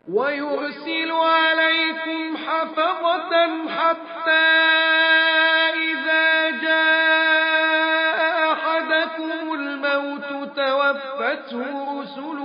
ويرسل عليكم حفظة حتى إذا جاء أحدكم الموت توفته رسلنا